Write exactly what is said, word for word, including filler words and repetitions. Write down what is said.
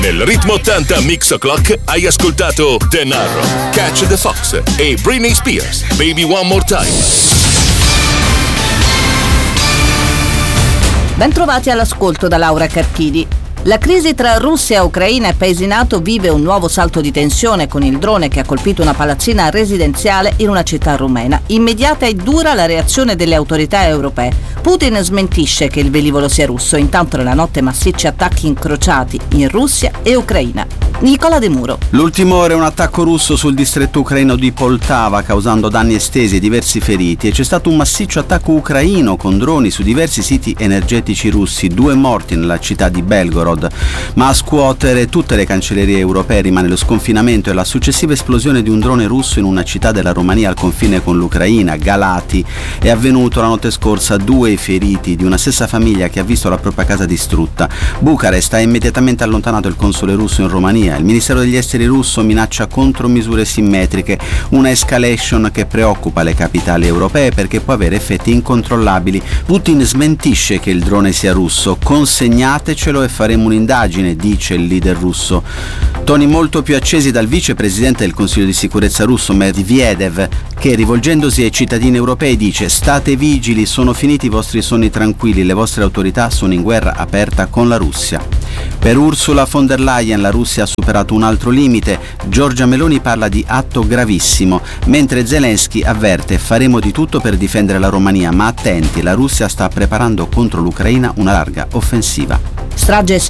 Nel Ritmo ottanta Mix O'Clock hai ascoltato The Narrow, Catch the Fox e Britney Spears, Baby One More Time. Bentrovati all'ascolto da Laura Carchidi. La crisi tra Russia, Ucraina e paesi NATO vive un nuovo salto di tensione con il drone che ha colpito una palazzina residenziale in una città rumena. Immediata e dura la reazione delle autorità europee. Putin smentisce che il velivolo sia russo, intanto nella notte massicci attacchi incrociati in Russia e Ucraina. Nicola De Muro. L'ultimo ora è un attacco russo sul distretto ucraino di Poltava, causando danni estesi e diversi feriti, e c'è stato un massiccio attacco ucraino con droni su diversi siti energetici russi, due morti nella città di Belgorod. Ma a scuotere tutte le cancellerie europee rimane lo sconfinamento e la successiva esplosione di un drone russo in una città della Romania al confine con l'Ucraina, Galati. È avvenuto la notte scorsa, due feriti di una stessa famiglia che ha visto la propria casa distrutta. Bucarest ha immediatamente allontanato il console russo in Romania. Il Ministero degli Esteri russo minaccia contromisure simmetriche, una escalation che preoccupa le capitali europee perché può avere effetti incontrollabili. Putin smentisce che il drone sia russo. Consegnatecelo e faremo un'indagine, dice il leader russo. Toni molto più accesi dal vicepresidente del Consiglio di sicurezza russo Medvedev, che rivolgendosi ai cittadini europei dice: state vigili, sono finiti i vostri sonni tranquilli, le vostre autorità sono in guerra aperta con la Russia. Per Ursula von der Leyen la Russia ha superato un altro limite. Giorgia Meloni parla di atto gravissimo, mentre Zelensky avverte: faremo di tutto per difendere la Romania, ma attenti, la Russia sta preparando contro l'Ucraina una larga offensiva. Strage